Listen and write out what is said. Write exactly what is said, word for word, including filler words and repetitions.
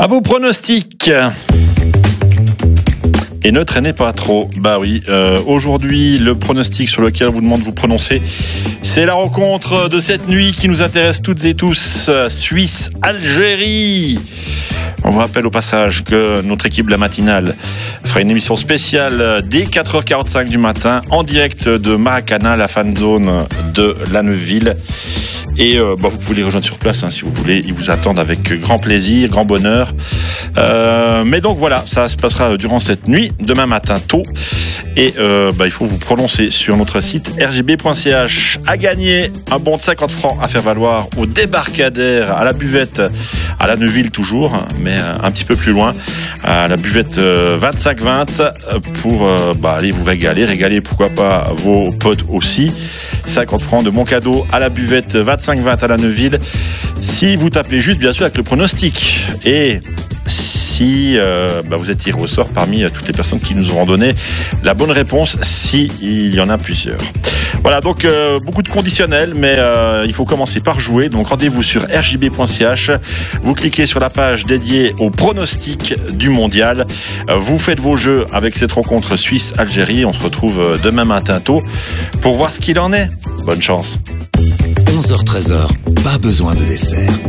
À vos pronostics. Et ne traînez pas trop. Bah oui, euh, aujourd'hui, le pronostic sur lequel on vous demande de vous prononcer, c'est la rencontre de cette nuit qui nous intéresse toutes et tous. Suisse-Algérie. On vous rappelle au passage que notre équipe de la matinale fera une émission spéciale dès quatre heures quarante-cinq du matin en direct de Maracana, la fan zone de La Neuville. Et euh, bah, vous pouvez les rejoindre sur place hein, si vous voulez. Ils vous attendent avec grand plaisir, grand bonheur. Euh, mais donc voilà, ça se passera durant cette nuit, demain matin tôt. Et euh, bah, il faut vous prononcer sur notre site r j b point c h. À gagner un bon de cinquante francs à faire valoir au débarcadère, à la buvette, à La Neuville toujours, mais un petit peu plus loin, à la buvette vingt-cinq vingt pour euh, bah, aller vous régaler, régaler pourquoi pas vos potes aussi. cinquante francs de mon cadeau à la buvette vingt-cinq vingt à La Neuville. Si vous tapez juste bien sûr avec le pronostic et si euh, bah vous êtes tiré au sort parmi euh, toutes les personnes qui nous auront donné la bonne réponse, si il y en a plusieurs. Voilà, donc euh, beaucoup de conditionnels, mais euh, il faut commencer par jouer. Donc rendez-vous sur r j b point c h. Vous cliquez sur la page dédiée au pronostic du mondial. Euh, vous faites vos jeux avec cette rencontre Suisse-Algérie. On se retrouve euh, demain matin tôt pour voir ce qu'il en est. Bonne chance. onze heures treize heures, pas besoin de dessert.